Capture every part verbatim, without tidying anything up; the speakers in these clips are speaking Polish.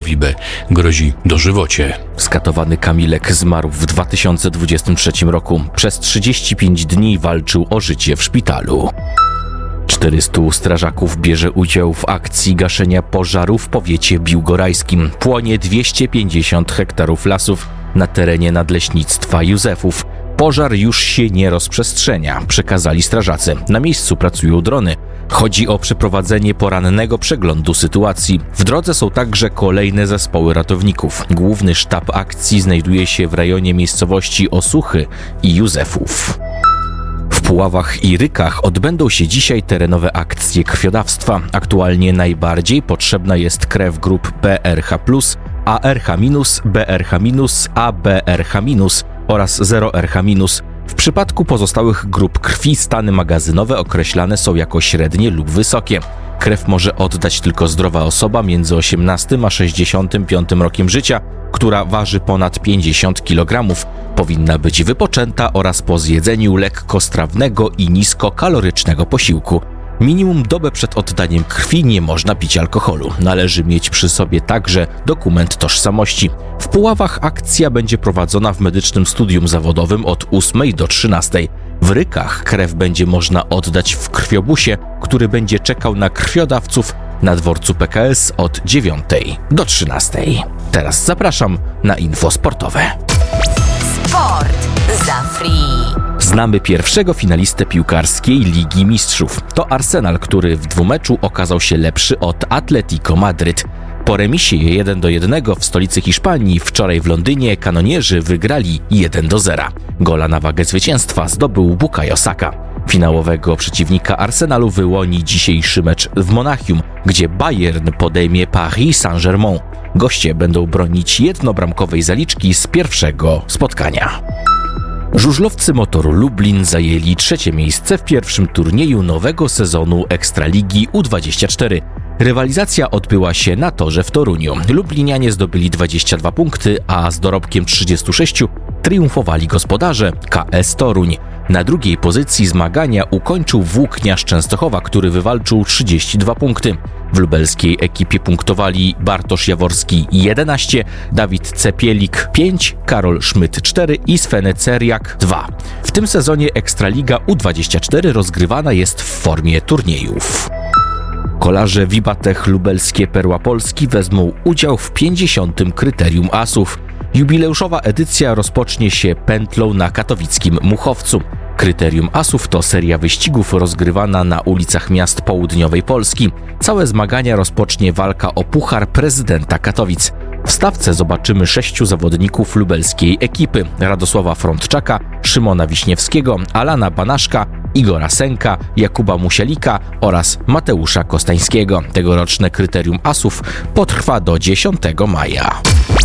Kamilkowi B. grozi dożywocie. Skatowany Kamilek zmarł w dwa tysiące dwudziestym trzecim roku. Przez trzydzieści pięć dni walczył o życie w szpitalu. czterystu strażaków bierze udział w akcji gaszenia pożaru w powiecie biłgorajskim. Płonie dwieście pięćdziesiąt hektarów lasów na terenie nadleśnictwa Józefów. Pożar już się nie rozprzestrzenia, przekazali strażacy. Na miejscu pracują drony. Chodzi o przeprowadzenie porannego przeglądu sytuacji. W drodze są także kolejne zespoły ratowników. Główny sztab akcji znajduje się w rejonie miejscowości Osuchy i Józefów. W Puławach i Rykach odbędą się dzisiaj terenowe akcje krwiodawstwa. Aktualnie najbardziej potrzebna jest krew grup B R H plus, A R H minus, B R H minus, A B R H minus oraz zero R H minus. W przypadku pozostałych grup krwi stany magazynowe określane są jako średnie lub wysokie. Krew może oddać tylko zdrowa osoba między osiemnastym a sześćdziesiątym piątym rokiem życia, która waży ponad pięćdziesiąt kilogramów. Powinna być wypoczęta oraz po zjedzeniu lekkostrawnego i niskokalorycznego posiłku. Minimum dobę przed oddaniem krwi nie można pić alkoholu. Należy mieć przy sobie także dokument tożsamości. W Puławach akcja będzie prowadzona w medycznym studium zawodowym od ósmej do trzynastej. W Rykach krew będzie można oddać w krwiobusie, który będzie czekał na krwiodawców na dworcu P K S od dziewiątej do trzynastej. Teraz zapraszam na info sportowe. Sport za free. Znamy pierwszego finalistę piłkarskiej Ligi Mistrzów. To Arsenal, który w dwumeczu okazał się lepszy od Atletico Madryt. Po remisie jeden do jednego w stolicy Hiszpanii wczoraj w Londynie kanonierzy wygrali jeden do zera. Gola na wagę zwycięstwa zdobył Bukayo Saka. Finałowego przeciwnika Arsenalu wyłoni dzisiejszy mecz w Monachium, gdzie Bayern podejmie Paris Saint-Germain. Goście będą bronić jednobramkowej zaliczki z pierwszego spotkania. Żużlowcy Motoru Lublin zajęli trzecie miejsce w pierwszym turnieju nowego sezonu Ekstraligi U dwadzieścia cztery. Rywalizacja odbyła się na torze w Toruniu. Lublinianie zdobyli dwadzieścia dwa punkty, a z dorobkiem trzydziestu sześciu triumfowali gospodarze K S Toruń. Na drugiej pozycji zmagania ukończył Włókniarz Częstochowa, który wywalczył trzydzieści dwa punkty. W lubelskiej ekipie punktowali Bartosz Jaworski jedenaście, Dawid Cepielik pięć, Karol Szmyt cztery i Svene Ceriak dwa. W tym sezonie Ekstraliga U dwadzieścia cztery rozgrywana jest w formie turniejów. Kolarze Wibatech Lubelskie Perła Polski wezmą udział w pięćdziesiątym Kryterium Asów. Jubileuszowa edycja rozpocznie się pętlą na katowickim Muchowcu. Kryterium Asów to seria wyścigów rozgrywana na ulicach miast południowej Polski. Całe zmagania rozpocznie walka o Puchar Prezydenta Katowic. W stawce zobaczymy sześciu zawodników lubelskiej ekipy: Radosława Frądczaka, Szymona Wiśniewskiego, Alana Banaszka, Igora Senka, Jakuba Musielika oraz Mateusza Kostańskiego. Tegoroczne Kryterium Asów potrwa do dziesiątego maja.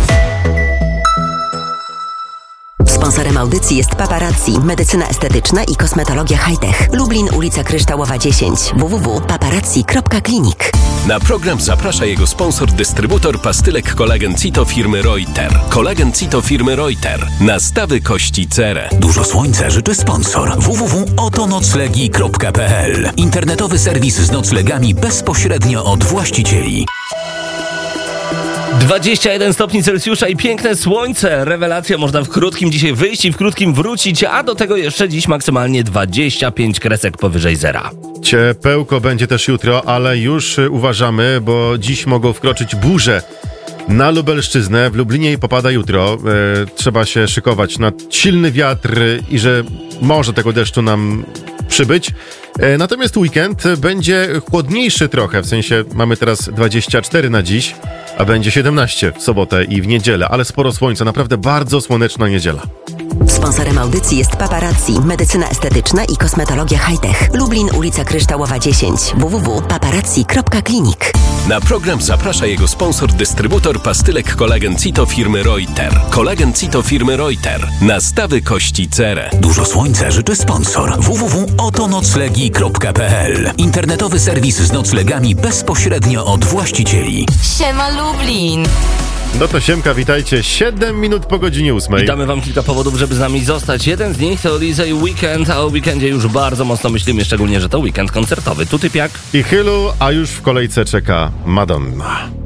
Sponsorem audycji jest Paparazzi, medycyna estetyczna i kosmetologia high-tech. Lublin, ulica Kryształowa dziesięć. w w w kropka paparazzi kropka klinik. Na program zaprasza jego sponsor, dystrybutor pastylek Kolagen Cito firmy Reuter. Kolagen Cito firmy Reuter. Nastawy kości cerę. Dużo słońca życzy sponsor. w w w kropka otonoclegi kropka p l. Internetowy serwis z noclegami bezpośrednio od właścicieli. dwadzieścia jeden stopni Celsjusza i piękne słońce. Rewelacja, można w krótkim dzisiaj wyjść i w krótkim wrócić, a do tego jeszcze dziś maksymalnie dwadzieścia pięć kresek powyżej zera. Ciepełko będzie też jutro, ale już uważamy, bo dziś mogą wkroczyć burze na Lubelszczyznę. W Lublinie popada jutro. E, trzeba się szykować na silny wiatr i że może tego deszczu nam przybyć. E, natomiast weekend będzie chłodniejszy trochę, w sensie mamy teraz dwadzieścia cztery na dziś, a będzie siedemnaście w sobotę i w niedzielę, ale sporo słońca, naprawdę bardzo słoneczna niedziela. Sponsorem audycji jest Paparazzi, medycyna estetyczna i kosmetologia high-tech. Lublin, ulica Kryształowa dziesięć. w w w kropka paparazzi kropka klinik. Na program zaprasza jego sponsor, dystrybutor pastylek Kolagen Cito firmy Reuter. Kolagen Cito firmy Reuter. Nastawy kości cerę. Dużo słońca życzy sponsor. w w w kropka otonoclegi kropka p l. Internetowy serwis z noclegami bezpośrednio od właścicieli. Siema Lublin! No to siemka, witajcie. siedem minut po godzinie ósmej. I damy wam kilka powodów, żeby z nami zostać. Jeden z nich to Liza i Weekend, a o weekendzie już bardzo mocno myślimy, szczególnie, że to weekend koncertowy. Tu Typiak i Chylu, a już w kolejce czeka Madonna.